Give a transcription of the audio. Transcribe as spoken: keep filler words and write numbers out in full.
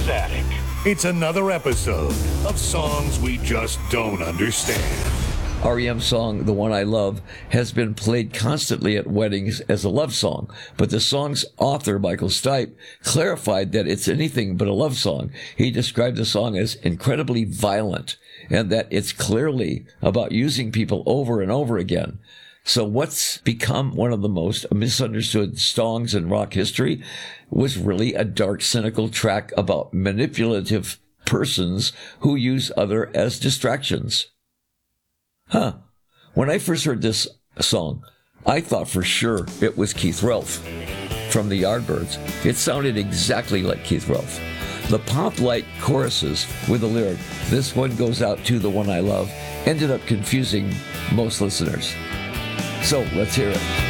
Static. It's another episode of Songs We Just Don't Understand. R E M's song, The One I Love, has been played constantly at weddings as a love song, but the song's author, Michael Stipe, clarified that it's anything but a love song. He described the song as incredibly violent, and that it's clearly about using people over and over again. So what's become one of the most misunderstood songs in rock history was really a dark, cynical track about manipulative persons who use others as distractions. Huh. When I first heard this song, I thought for sure it was Keith Relf from the Yardbirds. It sounded exactly like Keith Relf. The pop-like choruses with the lyric, "This one goes out to the one I love," ended up confusing most listeners. So let's hear it.